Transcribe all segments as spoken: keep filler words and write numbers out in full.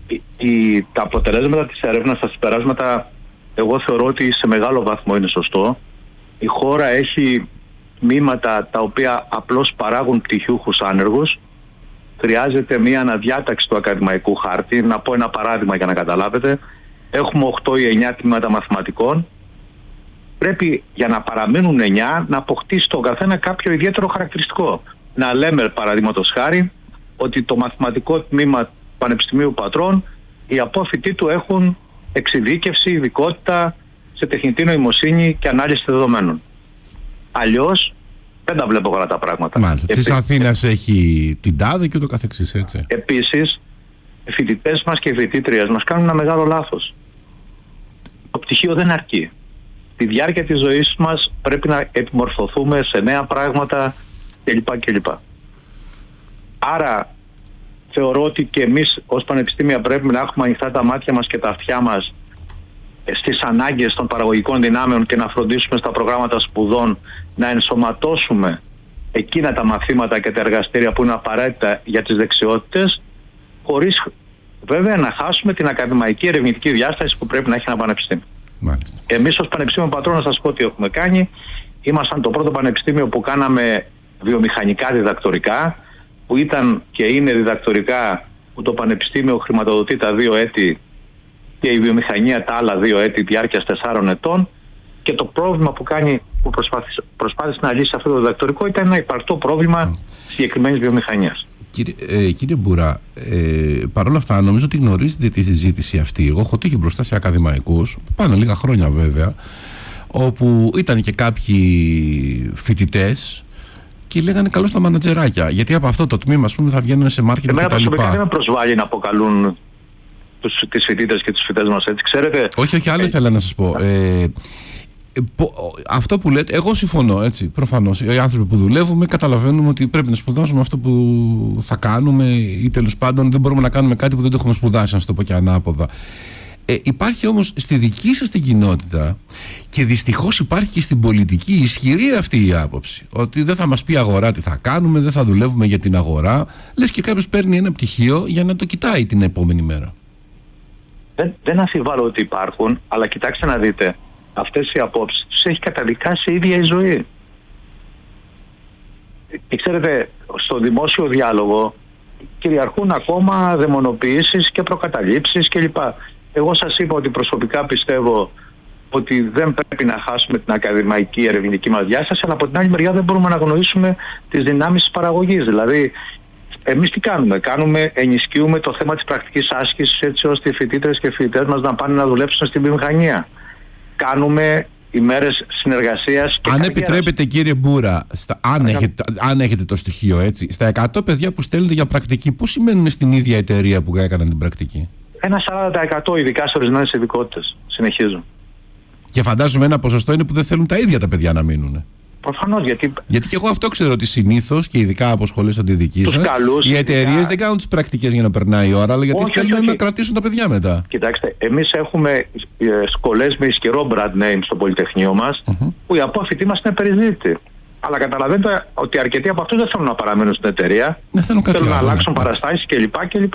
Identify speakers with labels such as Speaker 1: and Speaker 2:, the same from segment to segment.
Speaker 1: η, η, τα αποτελέσματα της έρευνας, τα συμπεράσματα, εγώ θεωρώ ότι σε μεγάλο βαθμό είναι σωστό. Η χώρα έχει τμήματα τα οποία απλώς παράγουν πτυχιούχους άνεργους. Χρειάζεται μια αναδιάταξη του ακαδημαϊκού χάρτη. Να πω ένα παράδειγμα για να καταλάβετε. Έχουμε οκτώ ή εννιά τμήματα μαθηματικών. Πρέπει για να παραμείνουν εννιά να αποκτήσει τον καθένα κάποιο ιδιαίτερο χαρακτηριστικό. Να λέμε παραδείγματος χάρη ότι το μαθηματικό τμήμα του Πανεπιστημίου Πατρών, οι απόφοιτοι του έχουν εξειδίκευση, ειδικότητα σε τεχνητή νοημοσύνη και ανάλυση δεδομένων. Αλλιώς δεν τα βλέπω καλά τα πράγματα.
Speaker 2: Μάλιστα. Επίσης, της Αθήνας έχει την τάδε και ούτω καθεξής, έτσι.
Speaker 1: Επίσης, οι φοιτητές μας και οι φοιτήτριες μας κάνουν ένα μεγάλο λάθος. Το πτυχίο δεν αρκεί. Τη διάρκεια της ζωής μας πρέπει να επιμορφωθούμε σε νέα πράγματα κλπ. κλπ. Άρα θεωρώ ότι και εμείς ως πανεπιστήμια πρέπει να έχουμε ανοιχτά τα μάτια μας και τα αυτιά μας στις ανάγκες των παραγωγικών δυνάμεων και να φροντίσουμε στα προγράμματα σπουδών να ενσωματώσουμε εκείνα τα μαθήματα και τα εργαστήρια που είναι απαραίτητα για τις δεξιότητες, χωρίς βέβαια να χάσουμε την ακαδημαϊκή ερευνητική διάσταση που πρέπει να έχει ένα πανεπιστήμιο.
Speaker 2: Μάλιστα.
Speaker 1: Εμείς ως Πανεπιστήμιο Πατρών, να σας πω τι έχουμε κάνει. Ήμασταν το πρώτο πανεπιστήμιο που κάναμε βιομηχανικά διδακτορικά, που ήταν και είναι διδακτορικά που το Πανεπιστήμιο χρηματοδοτεί τα δύο έτη και η βιομηχανία τα άλλα δύο έτη διάρκειας τεσσάρων ετών, και το πρόβλημα που, κάνει, που προσπάθησε, προσπάθησε να λύσει αυτό το διδακτορικό ήταν ένα υπαρκτό πρόβλημα συγκεκριμένης βιομηχανίας.
Speaker 2: Κύριε, ε, κύριε Μπούρα, ε, παρόλα αυτά νομίζω ότι γνωρίζετε τη συζήτηση αυτή. Εγώ έχω τύχει μπροστά σε ακαδημαϊκούς, πάνε λίγα χρόνια βέβαια, όπου ήταν και κάποιοι φοιτητές και λέγανε καλώς τα μανατζεράκια, γιατί από αυτό το τμήμα, ας πούμε, θα βγαίνουν σε μάρκετινγκ κτλ.
Speaker 1: Εμένα προσωπικά δεν με προσβάλλει να αποκαλούν τους, τις φοιτήτες και τους φοιτητές μας έτσι, ξέρετε.
Speaker 2: Όχι, όχι, άλλο ε, ήθελα να σας πω. Ε, αυτό που λέτε, εγώ συμφωνώ, έτσι, προφανώς. Οι άνθρωποι που δουλεύουμε καταλαβαίνουμε ότι πρέπει να σπουδάσουμε αυτό που θα κάνουμε, ή τέλος πάντων δεν μπορούμε να κάνουμε κάτι που δεν το έχουμε σπουδάσει, να το πω και ανάποδα. Ε, υπάρχει όμως στη δική σας την κοινότητα, και δυστυχώς υπάρχει και στην πολιτική ισχυρή αυτή η άποψη, ότι δεν θα μας πει αγορά τι θα κάνουμε, δεν θα δουλεύουμε για την αγορά. Λες και κάποιος παίρνει ένα πτυχίο για να το κοιτάει την επόμενη μέρα.
Speaker 1: Δεν, δεν αμφιβάλλω ότι υπάρχουν, αλλά κοιτάξτε να δείτε, αυτές οι απόψεις τους έχει καταδικάσει η ίδια η ζωή. Και ξέρετε, στο δημόσιο διάλογο κυριαρχούν ακόμα δαιμονοποιήσεις και προκαταλήψεις κλπ. Εγώ σας είπα ότι προσωπικά πιστεύω ότι δεν πρέπει να χάσουμε την ακαδημαϊκή ερευνητική μας διάσταση, αλλά από την άλλη μεριά δεν μπορούμε να αγνοήσουμε τις δυνάμεις της παραγωγής. Δηλαδή, εμείς τι κάνουμε? Κάνουμε, ενισχύουμε το θέμα της πρακτικής άσκησης, έτσι ώστε οι φοιτήτρες και οι φοιτητές μας να πάνε να δουλέψουν στην βιομηχανία. Κάνουμε ημέρες συνεργασίας και
Speaker 2: αν
Speaker 1: καριέρας.
Speaker 2: Επιτρέπετε, κύριε Μπούρα, στα, αν, έχετε, αν έχετε το στοιχείο, έτσι, στα εκατό παιδιά που στέλνετε για πρακτική, πώς σημαίνουν στην ίδια εταιρεία που έκαναν την πρακτική?
Speaker 1: Ένα σαράντα τοις εκατό ειδικά σε ορισμένες ειδικότητες συνεχίζουν.
Speaker 2: Και φαντάζομαι ένα ποσοστό είναι που δεν θέλουν τα ίδια τα παιδιά να μείνουν.
Speaker 1: Προφανώς, γιατί...
Speaker 2: γιατί και εγώ αυτό ξέρω, ότι συνήθως και ειδικά από σχολές σαν τη δική σας,
Speaker 1: καλούς,
Speaker 2: οι εταιρείες
Speaker 1: ειδικά...
Speaker 2: δεν κάνουν τις πρακτικές για να περνάει η ώρα, αλλά γιατί
Speaker 1: όχι,
Speaker 2: θέλουν
Speaker 1: όχι,
Speaker 2: να
Speaker 1: όχι.
Speaker 2: κρατήσουν τα παιδιά μετά.
Speaker 1: Κοιτάξτε, εμείς έχουμε σχολές με ισχυρό brand name στο Πολυτεχνείο μας, uh-huh. που οι απόφοιτοι μας είναι περιζήτητοι. Αλλά καταλαβαίνετε ότι αρκετοί από αυτούς δεν θέλουν να παραμείνουν στην εταιρεία,
Speaker 2: δεν θέλουν,
Speaker 1: θέλουν να
Speaker 2: άλλο,
Speaker 1: αλλάξουν
Speaker 2: ναι.
Speaker 1: παραστάσεις κλπ. κλπ.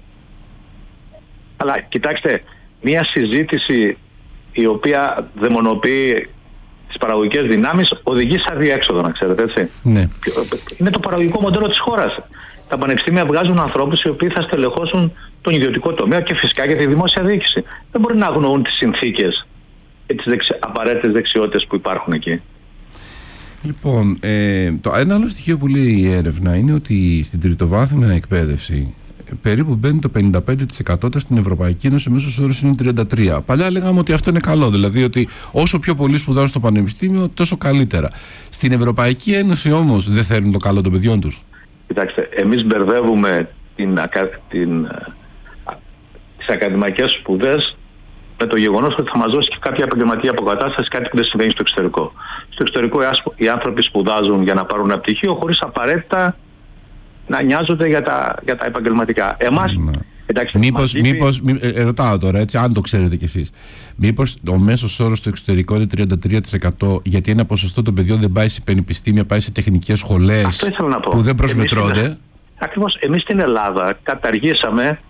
Speaker 1: Αλλά κοιτάξτε, μια συζήτηση η οποία δαιμονοποιεί τις παραγωγικές δυνάμεις οδηγεί σε αδιέξοδο, να ξέρετε, έτσι.
Speaker 2: Ναι.
Speaker 1: Είναι το παραγωγικό μοντέλο της χώρας. Τα πανεπιστήμια βγάζουν ανθρώπους οι οποίοι θα στελεχώσουν τον ιδιωτικό τομέα και φυσικά και τη δημόσια διοίκηση. Δεν μπορεί να αγνοούν τις συνθήκες και τις δεξι... απαραίτητες δεξιότητες που υπάρχουν εκεί.
Speaker 2: Λοιπόν, ε, το ένα άλλο στοιχείο που λέει η έρευνα είναι ότι στην τριτοβάθμια εκπαίδευση περίπου μπαίνει το πενήντα πέντε τοις εκατό, στην Ευρωπαϊκή Ένωση ο μέσος όρος είναι τριάντα τρία τοις εκατό. Παλιά λέγαμε ότι αυτό είναι καλό, δηλαδή ότι όσο πιο πολλοί σπουδάζουν στο πανεπιστήμιο, τόσο καλύτερα. Στην Ευρωπαϊκή Ένωση όμως δεν θέλουν το καλό των παιδιών τους.
Speaker 1: Κοιτάξτε, εμείς μπερδεύουμε την, την, τις ακαδημαϊκές σπουδές με το γεγονός ότι θα μας δώσει και κάποια επαγγελματική αποκατάσταση, κάτι που δεν συμβαίνει στο εξωτερικό. Στο εξωτερικό οι άνθρωποι σπουδάζουν για να πάρουν ένα πτυχίο χωρίς απαραίτητα να νοιάζονται για τα, για τα επαγγελματικά. Εμάς, ναι. εντάξει,
Speaker 2: μήπως,
Speaker 1: λείπει...
Speaker 2: μήπως, μή, ε, ρωτάω τώρα, έτσι, αν το ξέρετε κι εσείς, μήπως ο μέσος όρος στο εξωτερικό είναι τριάντα τρία τοις εκατό γιατί ένα ποσοστό των παιδιών δεν πάει σε πανεπιστήμια, πάει σε τεχνικές σχολές που δεν προσμετρώνται?
Speaker 1: Ακριβώς, εμείς στην Ελλάδα καταργήσαμε